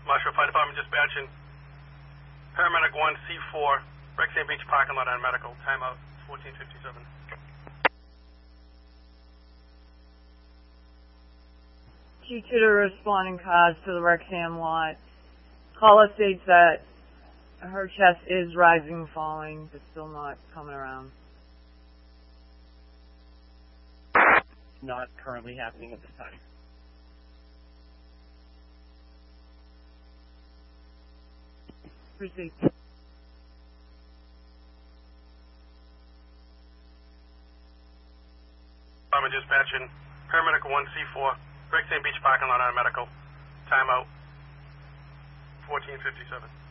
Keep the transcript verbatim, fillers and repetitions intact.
Marshall Fire Department dispatching. Paramedic one, C four, Rexham Beach parking lot on medical. Timeout, fourteen fifty-seven. Due to the responding cars to the Rexham lot, caller states that her chest is rising and falling, but still not coming around. Not currently happening at this time. Proceed. Department dispatching. Paramedic one, C four, Rexham Beach parking lot on medical. Timeout, fourteen fifty-seven.